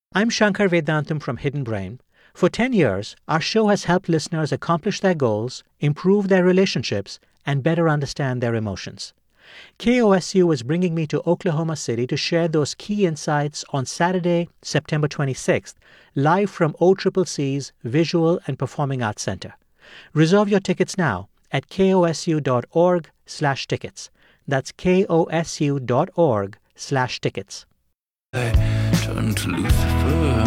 I'm Shankar Vedantam from Hidden Brain. For 10 years, our show has helped listeners accomplish their goals, improve their relationships, and better understand their emotions. KOSU is bringing me to Oklahoma City to share those key insights on Saturday, September 26th, live from OCCC's Visual and Performing Arts Center. Reserve your tickets now at kosu.org/tickets. That's kosu.org/tickets. I turn to Lucifer.